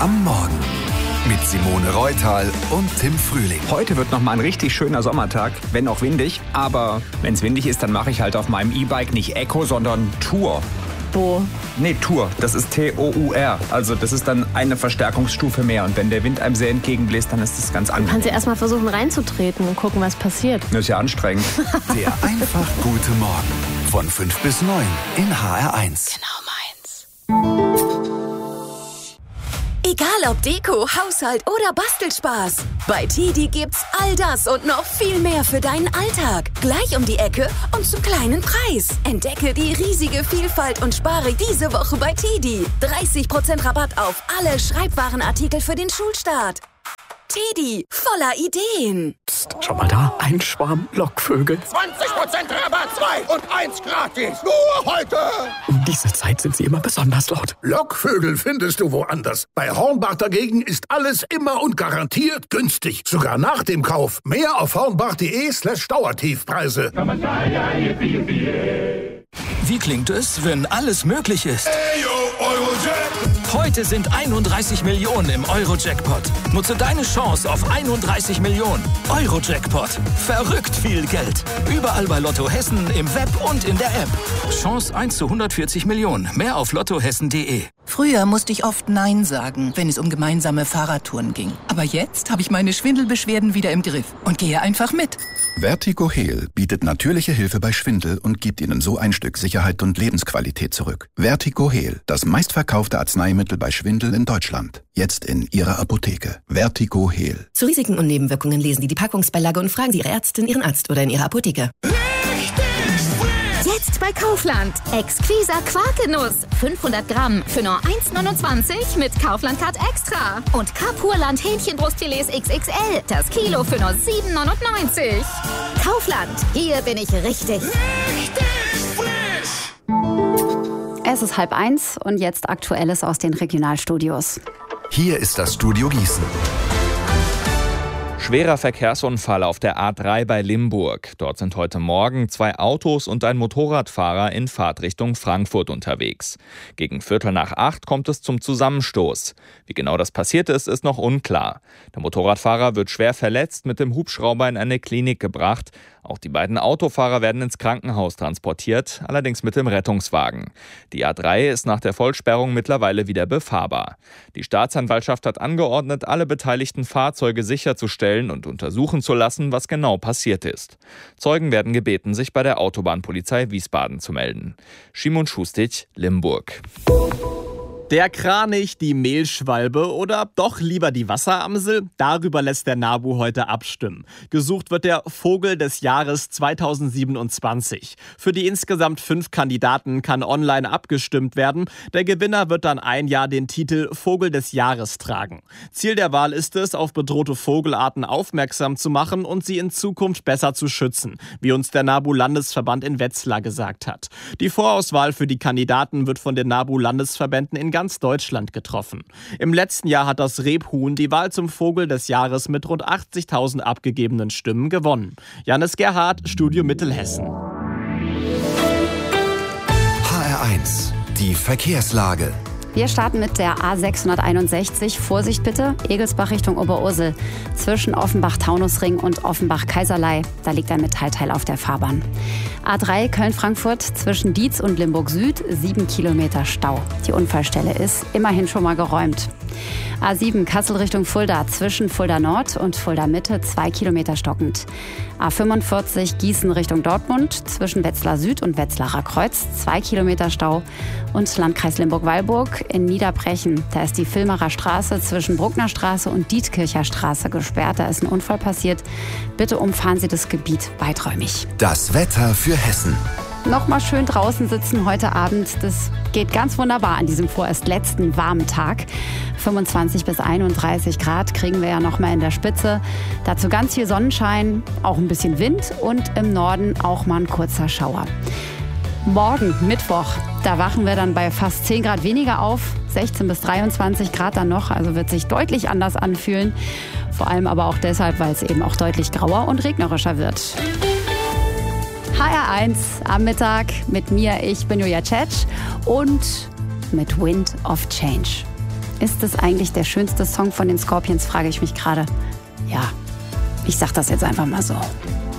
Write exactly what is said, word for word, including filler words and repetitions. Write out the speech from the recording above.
am Morgen mit Simone Reutal und Tim Frühling. Heute wird nochmal ein richtig schöner Sommertag, wenn auch windig. Aber wenn es windig ist, dann mache ich halt auf meinem E-Bike nicht Eco, sondern Tour. Bo. Nee, Tour. Das ist T O U R. Also das ist dann eine Verstärkungsstufe mehr. Und wenn der Wind einem sehr entgegenbläst, dann ist das ganz angenehm. Du kannst ja erstmal versuchen reinzutreten und gucken, was passiert. Das ist ja anstrengend. Der einfach gute Morgen. Von fünf bis neun in H R eins. Genau meins. Egal ob Deko, Haushalt oder Bastelspaß. Bei Tidi gibt's all das und noch viel mehr für deinen Alltag. Gleich um die Ecke und zum kleinen Preis. Entdecke die riesige Vielfalt und spare diese Woche bei Tidi. dreißig Prozent Rabatt auf alle Schreibwarenartikel für den Schulstart. Tidi, voller Ideen. Psst, schau mal da, ein Schwarm Lockvögel. zwanzig Prozent Rabatt, zwei und eins gratis. Nur heute. Um diese Zeit sind sie immer besonders laut. Lockvögel findest du woanders. Bei Hornbach dagegen ist alles immer und garantiert günstig. Sogar nach dem Kauf. Mehr auf hornbach.de slash Dauertiefpreise. Wie klingt es, wenn alles möglich ist? Hey, yo, Eurojack. Heute sind einunddreißig Millionen im Euro-Jackpot. Nutze deine Chance auf einunddreißig Millionen. Euro-Jackpot. Verrückt viel Geld. Überall bei Lotto Hessen, im Web und in der App. Chance eins zu hundertvierzig Millionen. Mehr auf lottohessen punkt de. Früher musste ich oft Nein sagen, wenn es um gemeinsame Fahrradtouren ging. Aber jetzt habe ich meine Schwindelbeschwerden wieder im Griff und gehe einfach mit. Vertigo Heal bietet natürliche Hilfe bei Schwindel und gibt Ihnen so ein Stück Sicherheit und Lebensqualität zurück. Vertigo Heal, das meistverkaufte Arzneimittel bei Schwindel in Deutschland. Jetzt in Ihrer Apotheke. Vertigo Heal. Zu Risiken und Nebenwirkungen lesen Sie die Packungsbeilage und fragen Sie Ihre Ärztin, Ihren Arzt oder in Ihrer Apotheke. Jetzt bei Kaufland. Exquisa Quarkenuss. fünfhundert Gramm für nur eins neunundzwanzig mit Kaufland-Card Extra. Und Kapurland Hähnchenbrustfilets X X L. Das Kilo für nur sieben neunundneunzig. Kaufland. Hier bin ich richtig. Richtig frisch. Es ist halb eins und jetzt Aktuelles aus den Regionalstudios. Hier ist das Studio Gießen. Schwerer Verkehrsunfall auf der A drei bei Limburg. Dort sind heute Morgen zwei Autos und ein Motorradfahrer in Fahrtrichtung Frankfurt unterwegs. Gegen Viertel nach acht kommt es zum Zusammenstoß. Wie genau das passiert ist, ist noch unklar. Der Motorradfahrer wird schwer verletzt, mit dem Hubschrauber in eine Klinik gebracht. Auch die beiden Autofahrer werden ins Krankenhaus transportiert, allerdings mit dem Rettungswagen. Die A drei ist nach der Vollsperrung mittlerweile wieder befahrbar. Die Staatsanwaltschaft hat angeordnet, alle beteiligten Fahrzeuge sicherzustellen und untersuchen zu lassen, was genau passiert ist. Zeugen werden gebeten, sich bei der Autobahnpolizei Wiesbaden zu melden. Szymon Schustic, Limburg. Der Kranich, die Mehlschwalbe oder doch lieber die Wasseramsel? Darüber lässt der NABU heute abstimmen. Gesucht wird der Vogel des Jahres zweitausendsiebenundzwanzig. Für die insgesamt fünf Kandidaten kann online abgestimmt werden. Der Gewinner wird dann ein Jahr den Titel Vogel des Jahres tragen. Ziel der Wahl ist es, auf bedrohte Vogelarten aufmerksam zu machen und sie in Zukunft besser zu schützen, wie uns der NABU-Landesverband in Wetzlar gesagt hat. Die Vorauswahl für die Kandidaten wird von den NABU-Landesverbänden in ganz Deutschland getroffen. Im letzten Jahr hat das Rebhuhn die Wahl zum Vogel des Jahres mit rund achtzigtausend abgegebenen Stimmen gewonnen. Janis Gerhardt, Studio Mittelhessen. H R eins, die Verkehrslage. Wir starten mit der A sechshunderteinundsechzig. Vorsicht bitte, Egelsbach Richtung Oberursel. Zwischen Offenbach-Taunusring und Offenbach-Kaiserlei. Da liegt ein Metallteil auf der Fahrbahn. A drei Köln-Frankfurt zwischen Dietz und Limburg-Süd. Sieben Kilometer Stau. Die Unfallstelle ist immerhin schon mal geräumt. A sieben Kassel Richtung Fulda. Zwischen Fulda Nord und Fulda Mitte. Zwei Kilometer stockend. A fünfundvierzig Gießen Richtung Dortmund. Zwischen Wetzlar Süd und Wetzlarer Kreuz. Zwei Kilometer Stau. Und Landkreis Limburg-Weilburg in Niederbrechen. Da ist die Vilmarer Straße zwischen Bruckner Straße und Dietkircher Straße gesperrt. Da ist ein Unfall passiert. Bitte umfahren Sie das Gebiet weiträumig. Das Wetter für Hessen. Nochmal schön draußen sitzen heute Abend. Das geht ganz wunderbar an diesem vorerst letzten warmen Tag. fünfundzwanzig bis einunddreißig Grad kriegen wir ja nochmal in der Spitze. Dazu ganz viel Sonnenschein, auch ein bisschen Wind und im Norden auch mal ein kurzer Schauer. Morgen, Mittwoch, da wachen wir dann bei fast zehn Grad weniger auf. sechzehn bis dreiundzwanzig Grad dann noch, also wird sich deutlich anders anfühlen. Vor allem aber auch deshalb, weil es eben auch deutlich grauer und regnerischer wird. H R eins am Mittag mit mir, ich bin Julia Tschetsch und mit Wind of Change. Ist es eigentlich der schönste Song von den Scorpions, frage ich mich gerade. Ja, ich sag das jetzt einfach mal so.